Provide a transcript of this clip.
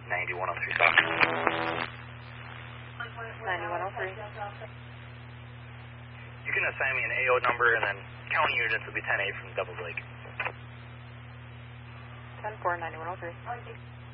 9103 Fox. 9103. You can assign me an AO number, and then county units will be 10-8 from Devils Lake. 10-4, 9103.